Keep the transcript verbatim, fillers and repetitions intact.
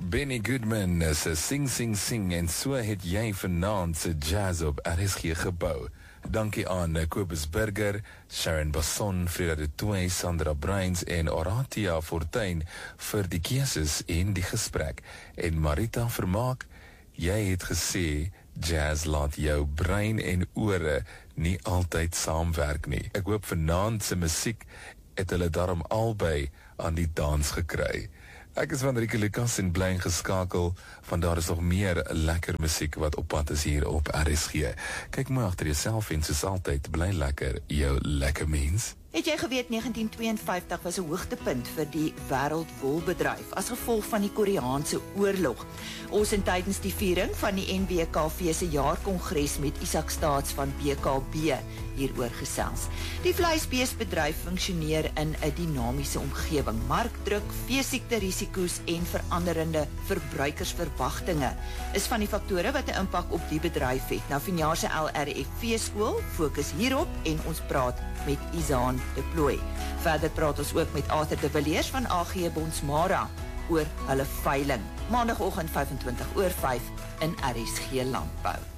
Benny Goodman se Sing Sing Sing en so het jy vanaand se jazz op R S G gebou. Dankie aan Kobus Burger, Sharon Basson, Frida de Tooy, Sandra Bruins en Oratia Fortuin vir die keuses en die gesprek. En Marita Vermaak, jy het gesê jazz laat jou brein en ore nie altyd saamwerk nie. Ek hoop vanaand se musiek het hulle daarom albei aan die dans gekry. Ek is van Rieke Lucas en bly geskakel, want daar is nog meer lekker musiek wat op pad is hier op R S G. Kyk maar agter jouself en soos altyd, bly lekker, jou lekker mens. Het jy geweet negentien tweeënvyftig was 'n hoogtepunt vir die wêreldwolbedryf as gevolg van die Koreaanse oorlog. Ons in tydens die viering van die N B K V se jaarkongres met Isak Staats van B K B hieroor gesels. Die vleisbeesbedryf funksioneer in 'n dinamiese omgewing. Markdruk, veesiekte risiko's en veranderende verbruikersverwagtinge is van die faktore wat 'n impak op die bedryf het. Nou vanjaar se L R F V skool fokus hierop en ons praat met Izaan de Plooy. Verder praat ons ook met Arthur de Villiers van A G Bonsmara oor hulle veiling. Maandagoggend vyf en twintig oor vyf in R S G Landbou.